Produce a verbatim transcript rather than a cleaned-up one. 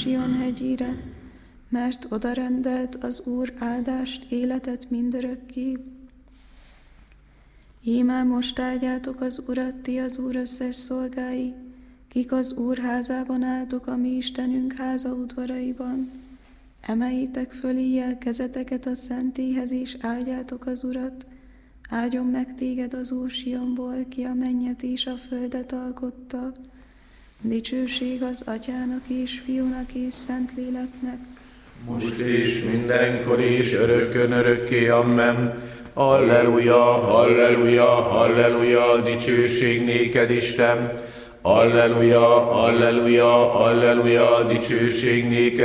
Sion hegyére, mert oda rendelt az Úr áldást, életet mindörökké. Íme most áldjátok az Urat, ti az Úr összes szolgái, kik az Úr házában álltok, a mi Istenünk háza udvaraiban. Emeljétek föl éjjel kezeteket a szentélyhez, és áldjátok az Urat. Áldjon meg téged az Úr Sionból, ki a mennyet és a földet alkotta. Dicsőség az Atyának és Fiúnak és Szentléleknek, most és mindenkor és örökkön örökké, amen. Halleluja, halleluja, halleluja, dicsőség néked, Isten. Halleluja, halleluja, halleluja, dicsőség néked,